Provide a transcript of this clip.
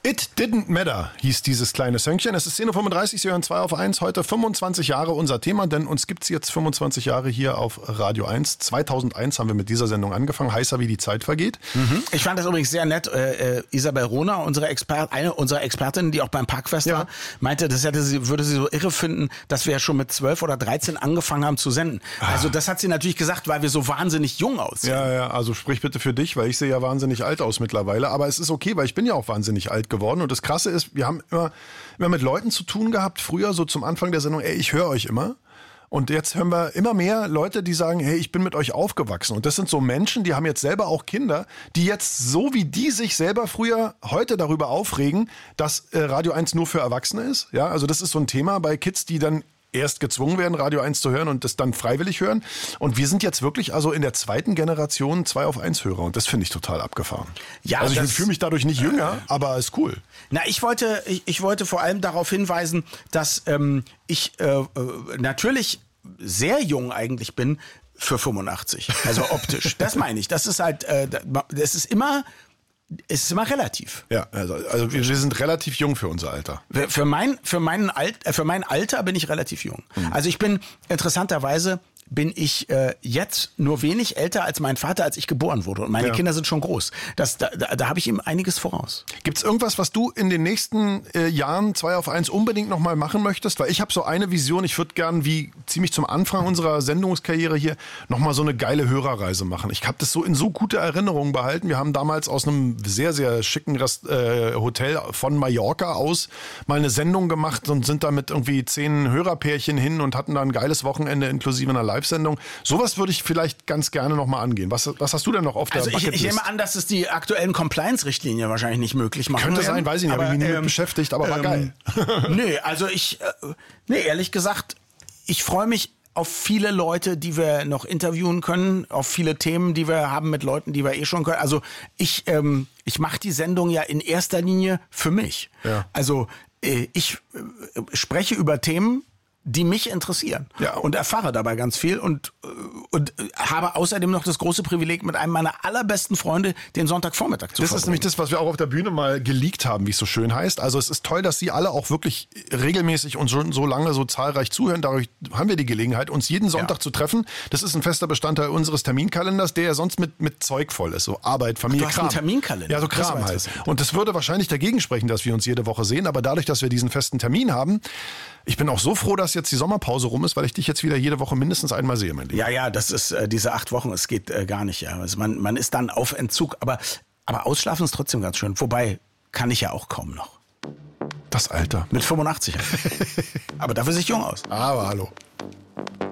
It Didn't Matter hieß dieses kleine Söngchen. Es ist 10.35 Uhr, Sie hören 2 auf 1. Heute 25 Jahre unser Thema, denn uns gibt es jetzt 25 Jahre hier auf Radio 1. 2001 haben wir mit dieser Sendung angefangen, heißer wie die Zeit vergeht. Ich fand das übrigens sehr nett. Isabel Rohner, eine unserer Expertinnen, die auch beim Parkfest war, meinte, würde sie so irre finden, dass wir ja schon mit 12 oder 13 angefangen haben zu senden. Also das hat sie natürlich gesagt, weil wir so wahnsinnig jung aussehen. Ja, also sprich bitte für dich, weil ich sehe ja wahnsinnig alt aus mittlerweile. Aber es ist okay, weil ich bin ja auch wahnsinnig alt geworden. Und das Krasse ist, wir haben immer mit Leuten zu tun gehabt, früher so zum Anfang der Sendung, ich höre euch immer. Und jetzt hören wir immer mehr Leute, die sagen, hey, ich bin mit euch aufgewachsen. Und das sind so Menschen, die haben jetzt selber auch Kinder, die jetzt so wie die sich selber früher heute darüber aufregen, dass Radio 1 nur für Erwachsene ist. Ja, also das ist so ein Thema bei Kids, die dann erst gezwungen werden, Radio 1 zu hören und das dann freiwillig hören. Und wir sind jetzt wirklich also in der zweiten Generation 2 auf 1 Hörer und das finde ich total abgefahren. Ja, also ich fühle mich dadurch nicht jünger, aber ist cool. Na, ich wollte vor allem darauf hinweisen, dass ich natürlich sehr jung eigentlich bin für 85, also optisch. Das meine ich. Das ist halt, das ist immer... Es ist immer relativ. Ja, also wir sind relativ jung für unser Alter. Für mein Alter bin ich relativ jung. Also ich bin interessanterweise jetzt nur wenig älter als mein Vater, als ich geboren wurde. Und meine Kinder sind schon groß. Da habe ich ihm einiges voraus. Gibt's irgendwas, was du in den nächsten Jahren 2 auf 1 unbedingt nochmal machen möchtest? Weil ich habe so eine Vision, ich würde gern wie ziemlich zum Anfang unserer Sendungskarriere hier nochmal so eine geile Hörerreise machen. Ich habe das so in so gute Erinnerungen behalten. Wir haben damals aus einem sehr, sehr schicken Hotel von Mallorca aus mal eine Sendung gemacht und sind da mit irgendwie 10 Hörerpärchen hin und hatten da ein geiles Wochenende inklusive einer Live-Sendung. Sowas würde ich vielleicht ganz gerne nochmal angehen. Was hast du denn noch auf der Bucketlist? Also ich nehme an, dass es die aktuellen Compliance-Richtlinien wahrscheinlich nicht möglich machen. Könnte sein, weiß ich nicht, habe ich mich nie mit beschäftigt, aber war geil. Ehrlich gesagt, ich freue mich auf viele Leute, die wir noch interviewen können, auf viele Themen, die wir haben mit Leuten, die wir eh schon können. Also ich mache die Sendung ja in erster Linie für mich. Ja. Also ich spreche über Themen, die mich interessieren und erfahre dabei ganz viel und habe außerdem noch das große Privileg, mit einem meiner allerbesten Freunde den Sonntagvormittag zu verbringen. Das ist nämlich das, was wir auch auf der Bühne mal geleakt haben, wie es so schön heißt. Also es ist toll, dass Sie alle auch wirklich regelmäßig und schon so lange so zahlreich zuhören. Dadurch haben wir die Gelegenheit, uns jeden Sonntag zu treffen. Das ist ein fester Bestandteil unseres Terminkalenders, der ja sonst mit Zeug voll ist. So Arbeit, Familie, Kram. Du hast einen Terminkalender? Ja, so Kram halt. Und das würde wahrscheinlich dagegen sprechen, dass wir uns jede Woche sehen. Aber dadurch, dass wir diesen festen Termin haben, ich bin auch so froh, dass jetzt die Sommerpause rum ist, weil ich dich jetzt wieder jede Woche mindestens einmal sehe, mein Lieber. Ja, das ist diese 8 Wochen, es geht gar nicht. Ja. Also man ist dann auf Entzug, aber ausschlafen ist trotzdem ganz schön. Wobei, kann ich ja auch kaum noch. Das Alter. Mit 85. Aber dafür sehe ich jung aus. Aber hallo.